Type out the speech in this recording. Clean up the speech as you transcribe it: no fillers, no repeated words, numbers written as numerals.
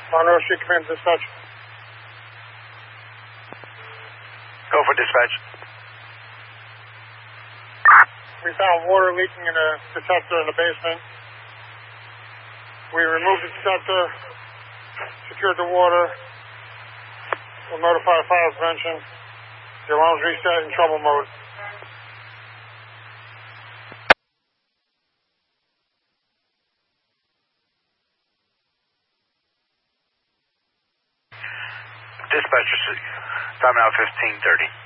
Monroe Street Command Dispatch. Go for dispatch. We found water leaking in a detector in the basement. We removed the detector, secured the water. We'll notify fire prevention. The alarm's reset in trouble mode. Dispatcher, time now 15:30.